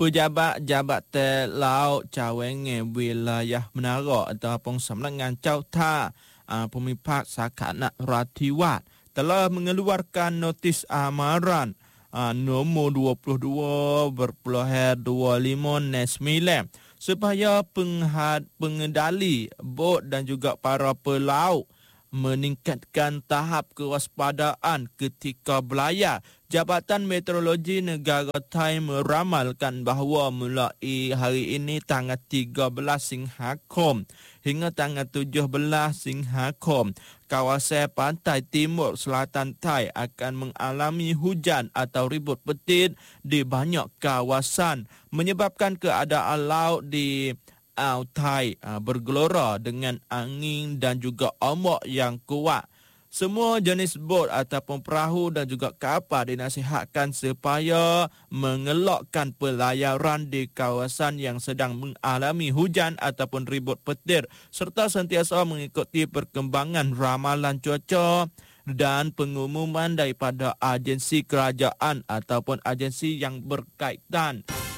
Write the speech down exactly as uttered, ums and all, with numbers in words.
Pejabat Jabatan Laut Cawangan Wilayah Menara ataupun Samlangan Cauta uh, Pemipak Sakanak Ratiwat telah mengeluarkan notis amaran uh, nombor dua puluh dua berpuluh dua puluh lima sembilan supaya penghad, pengendali bot dan juga para pelaut meningkatkan tahap kewaspadaan ketika berlayar. Jabatan Meteorologi Negara Thai meramalkan bahawa mulai hari ini tanggal tiga belas Singhakom hingga tanggal tujuh belas Singhakom, kawasan pantai timur selatan Thai akan mengalami hujan atau ribut petir di banyak kawasan, menyebabkan keadaan laut di Au Thai uh, bergelora dengan angin dan juga ombak yang kuat. Semua jenis bot ataupun perahu dan juga kapal dinasihatkan supaya mengelakkan pelayaran di kawasan yang sedang mengalami hujan ataupun ribut petir serta sentiasa mengikuti perkembangan ramalan cuaca dan pengumuman daripada agensi kerajaan ataupun agensi yang berkaitan.